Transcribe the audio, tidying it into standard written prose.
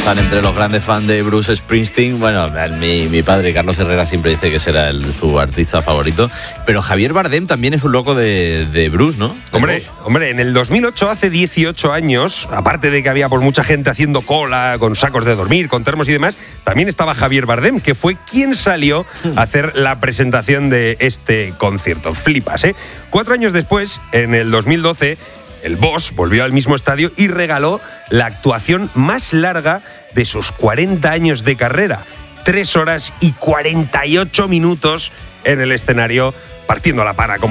están entre los grandes fans de Bruce Springsteen. Bueno, mi padre, Carlos Herrera, siempre dice que será su artista favorito. Pero Javier Bardem también es un loco de Bruce, ¿no? Hombre, en el 2008, hace 18 años, aparte de que había pues mucha gente haciendo cola con sacos de dormir, con termos y demás, también estaba Javier Bardem, que fue quien salió a hacer la presentación de este concierto. Flipas, ¿eh? 4 años después, en el 2012, el Boss volvió al mismo estadio y regaló la actuación más larga de sus 40 años de carrera. 3 horas y 48 minutos en el escenario, partiendo la pana como